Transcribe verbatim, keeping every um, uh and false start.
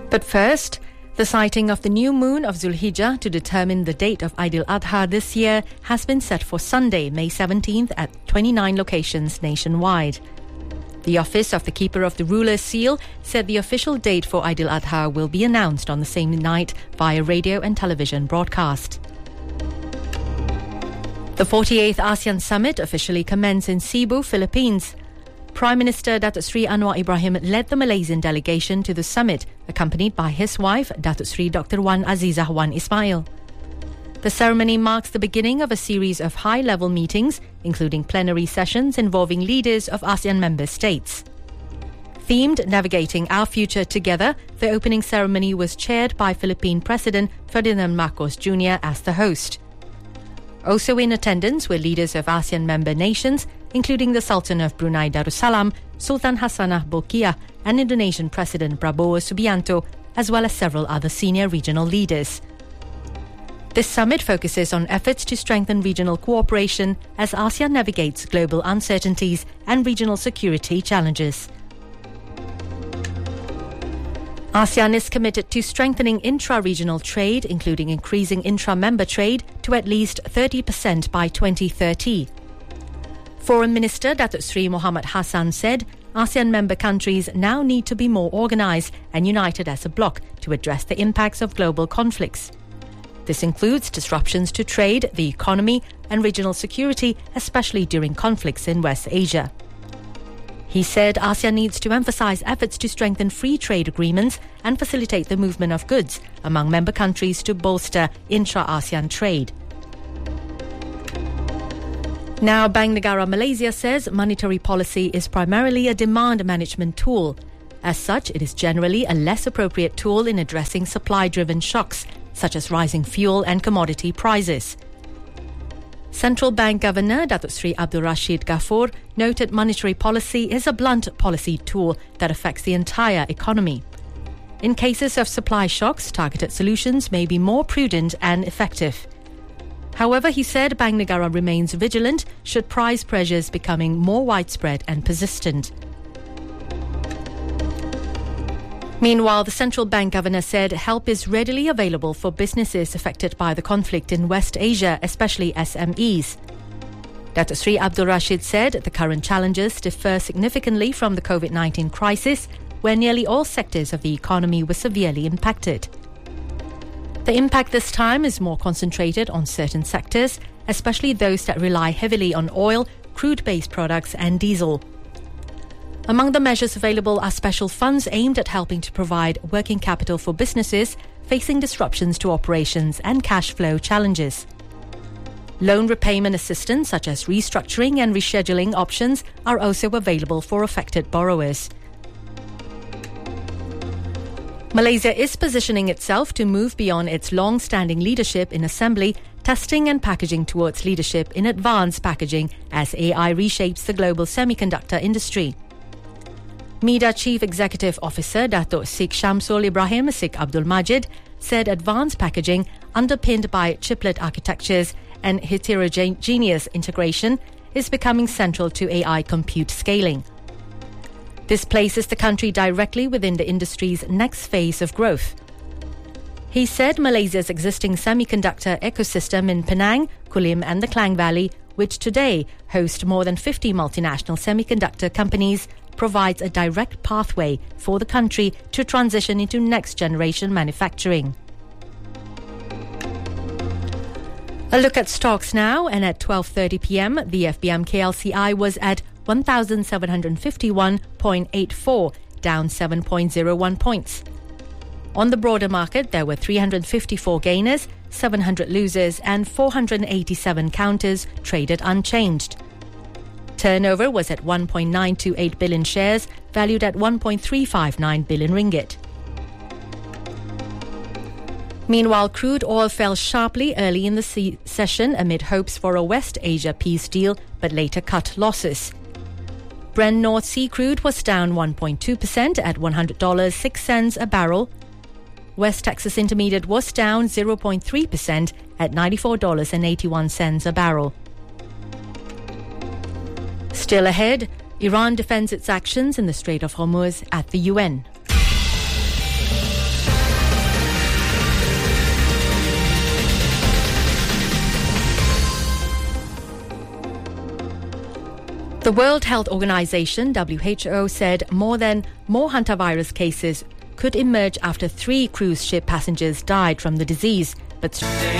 But first, the sighting of the new moon of Zulhijjah to determine the date of Eid al-Adha this year has been set for Sunday, May seventeenth at twenty-nine locations nationwide. The Office of the Keeper of the Ruler's Seal said the official date for Eid al-Adha will be announced on the same night via radio and television broadcast. The forty-eighth ASEAN Summit officially commenced in Cebu, Philippines. Prime Minister Datuk Seri Anwar Ibrahim led the Malaysian delegation to the summit, accompanied by his wife, Datuk Seri Doctor Wan Azizah Wan Ismail. The ceremony marks the beginning of a series of high-level meetings, including plenary sessions involving leaders of ASEAN member states. Themed Navigating Our Future Together, the opening ceremony was chaired by Philippine President Ferdinand Marcos Junior as the host. Also in attendance were leaders of ASEAN member nations, including the Sultan of Brunei Darussalam, Sultan Hassanah Bolkiah, and Indonesian President Prabowo Subianto, as well as several other senior regional leaders. This summit focuses on efforts to strengthen regional cooperation as ASEAN navigates global uncertainties and regional security challenges. ASEAN is committed to strengthening intra-regional trade, including increasing intra-member trade to at least thirty percent by twenty thirty. Foreign Minister Datuk Seri Mohamad Hassan said ASEAN member countries now need to be more organised and united as a bloc to address the impacts of global conflicts. This includes disruptions to trade, the economy and regional security, especially during conflicts in West Asia. He said ASEAN needs to emphasize efforts to strengthen free trade agreements and facilitate the movement of goods among member countries to bolster intra-ASEAN trade. Now, Bank Negara Malaysia says monetary policy is primarily a demand management tool. As such, it is generally a less appropriate tool in addressing supply-driven shocks, such as rising fuel and commodity prices. Central Bank Governor Datuk Seri Abdul Rashid Ghaffur noted monetary policy is a blunt policy tool that affects the entire economy. In cases of supply shocks, targeted solutions may be more prudent and effective. However, he said Bank Negara remains vigilant should price pressures becoming more widespread and persistent. Meanwhile, the central bank governor said help is readily available for businesses affected by the conflict in West Asia, especially S M Es. Datuk Seri Abdul Rashid said the current challenges differ significantly from the COVID nineteen crisis, where nearly all sectors of the economy were severely impacted. The impact this time is more concentrated on certain sectors, especially those that rely heavily on oil, crude-based products and diesel. Among the measures available are special funds aimed at helping to provide working capital for businesses facing disruptions to operations and cash flow challenges. Loan repayment assistance such as restructuring and rescheduling options are also available for affected borrowers. Malaysia is positioning itself to move beyond its long-standing leadership in assembly, testing and packaging towards leadership in advanced packaging as A I reshapes the global semiconductor industry. MIDA Chief Executive Officer Datuk Sheikh Shamsul Ibrahim Sheikh Abdul Majid said advanced packaging, underpinned by chiplet architectures and heterogeneous integration, is becoming central to A I compute scaling. This places the country directly within the industry's next phase of growth. He said Malaysia's existing semiconductor ecosystem in Penang, Kulim and the Klang Valley, which today host more than fifty multinational semiconductor companies, provides a direct pathway for the country to transition into next-generation manufacturing. A look at stocks now, and at twelve thirty p.m, the F B M K L C I was at one thousand seven hundred fifty-one point eight four, down seven point zero one points. On the broader market, there were three hundred fifty-four gainers, seven hundred losers and four hundred eighty-seven counters traded unchanged. Turnover was at one point nine two eight billion shares, valued at one point three five nine billion ringgit. Meanwhile, crude oil fell sharply early in the se- session amid hopes for a West Asia peace deal, but later cut losses. Brent North Sea crude was down one point two percent at one hundred dollars and six cents a barrel. West Texas Intermediate was down zero point three percent at ninety-four dollars and eighty-one cents a barrel. Still ahead, Iran defends its actions in the Strait of Hormuz at the U N. The World Health Organization, W H O, said more than more hantavirus cases could emerge after three cruise ship passengers died from the disease. But